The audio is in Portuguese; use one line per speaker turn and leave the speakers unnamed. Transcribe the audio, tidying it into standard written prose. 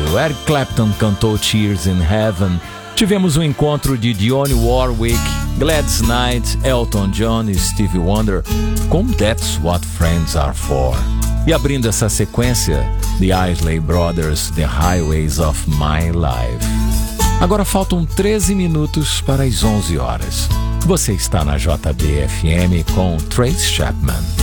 Eric Clapton cantou Tears in Heaven. Tivemos um encontro de Dionne Warwick, Gladys Knight, Elton John e Stevie Wonder com That's What Friends Are For. E abrindo essa sequência, The Isley Brothers, The Highways of My Life. Agora faltam 13 minutos para as 11 horas. Você está na JBFM com Trace Chapman.